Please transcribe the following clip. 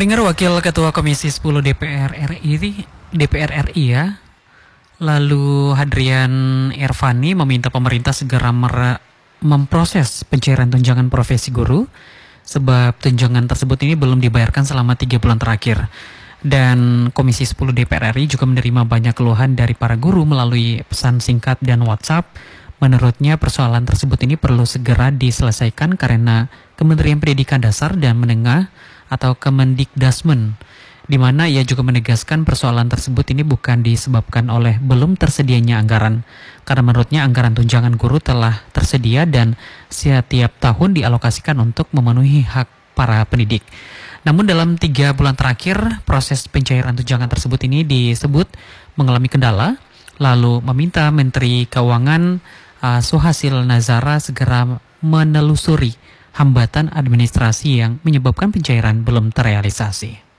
Pendengar, Wakil Ketua Komisi 10 DPR RI ya, lalu Hadrian Ervani meminta pemerintah segera memproses pencairan tunjangan profesi guru, sebab tunjangan tersebut ini belum dibayarkan selama 3 bulan terakhir. Dan Komisi 10 DPR RI juga menerima banyak keluhan dari para guru melalui pesan singkat dan WhatsApp. Menurutnya persoalan tersebut ini perlu segera diselesaikan karena Kementerian Pendidikan Dasar dan Menengah atau Kemendikdasmen, di mana ia juga menegaskan persoalan tersebut ini bukan disebabkan oleh belum tersedianya anggaran, karena menurutnya anggaran tunjangan guru telah tersedia dan setiap tahun dialokasikan untuk memenuhi hak para pendidik. Namun dalam 3 bulan terakhir, proses pencairan tunjangan tersebut ini disebut mengalami kendala, lalu meminta Menteri Keuangan Suhasil Nazara segera menelusuri hambatan administrasi yang menyebabkan pencairan belum terrealisasi.